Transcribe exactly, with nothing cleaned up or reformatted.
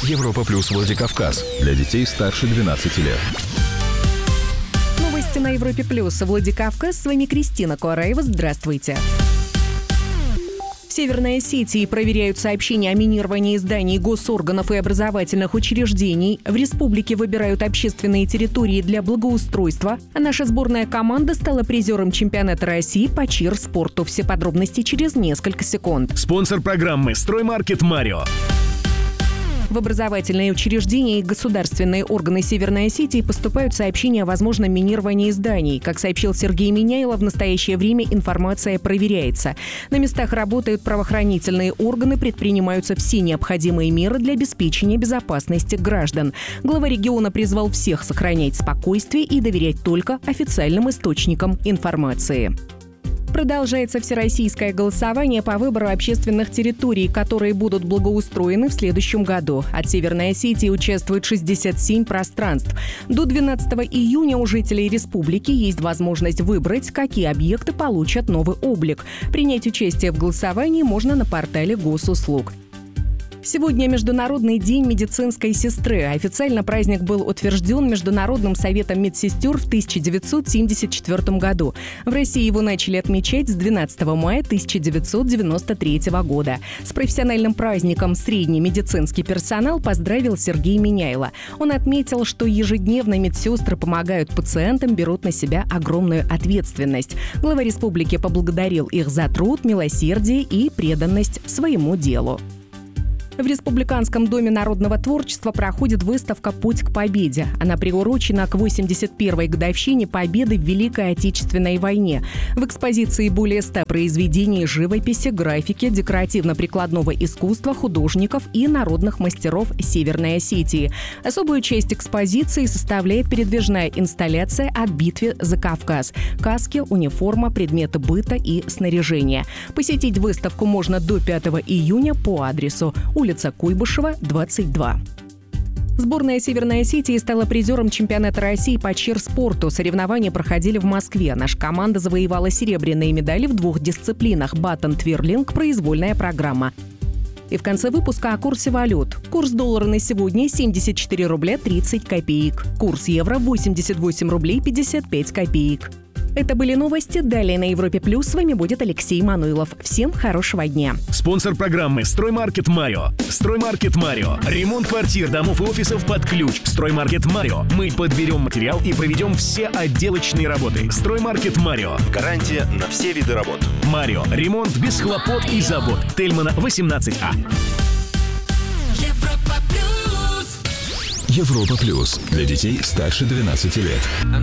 Европа плюс Владикавказ. Для детей старше двенадцати лет. Новости на Европе плюс Владикавказ. С вами Кристина Куараева. Здравствуйте. В Северной Осетии проверяют сообщения о минировании зданий госорганов и образовательных учреждений. В республике выбирают общественные территории для благоустройства. А наша сборная команда стала призером чемпионата России по чир-спорту. Все подробности через несколько секунд. Спонсор программы «Строймаркет Марио». В образовательные учреждения и государственные органы Северной Осетии поступают сообщения о возможном минировании зданий. Как сообщил Сергей Миняйло, в настоящее время информация проверяется. На местах работают правоохранительные органы, предпринимаются все необходимые меры для обеспечения безопасности граждан. Глава региона призвал всех сохранять спокойствие и доверять только официальным источникам информации. Продолжается всероссийское голосование по выбору общественных территорий, которые будут благоустроены в следующем году. От Северной Осетии участвует шестьдесят семь пространств. До двенадцатого июня у жителей республики есть возможность выбрать, какие объекты получат новый облик. Принять участие в голосовании можно на портале госуслуг. Сегодня Международный день медицинской сестры. Официально праздник был утвержден Международным советом медсестер в тысяча девятьсот семьдесят четвёртом году. В России его начали отмечать с двенадцатого мая тысяча девятьсот девяносто третьего года. С профессиональным праздником средний медицинский персонал поздравил Сергей Миняйло. Он отметил, что ежедневно медсестры помогают пациентам, берут на себя огромную ответственность. Глава республики поблагодарил их за труд, милосердие и преданность своему делу. В Республиканском доме народного творчества проходит выставка «Путь к победе». Она приурочена к восемьдесят первой годовщине победы в Великой Отечественной войне. В экспозиции более ста произведений живописи, графики, декоративно-прикладного искусства, художников и народных мастеров Северной Осетии. Особую часть экспозиции составляет передвижная инсталляция о битве за Кавказ. Каски, униформа, предметы быта и снаряжения. Посетить выставку можно до пятого июня по адресу улица Куйбышева, двадцать два. Сборная Северной Осетии стала призером чемпионата России по чир-спорту. Соревнования проходили в Москве. Наша команда завоевала серебряные медали в двух дисциплинах – баттон-твирлинг, произвольная программа. И в конце выпуска о курсе валют. Курс доллара на сегодня семьдесят четыре рубля тридцать копеек. Курс евро восемьдесят восемь рублей пятьдесят пять копеек. Это были новости. Далее на Европе Плюс с вами будет Алексей Мануилов. Всем хорошего дня. Спонсор программы «Строймаркет Марио». «Строймаркет Марио». Ремонт квартир, домов и офисов под ключ. «Строймаркет Марио». Мы подберем материал и проведем все отделочные работы. «Строймаркет Марио». Гарантия на все виды работ. Марио. Ремонт без хлопот и забот. Тельмана, восемнадцать А. Европа плюс. Для детей старше двенадцати лет.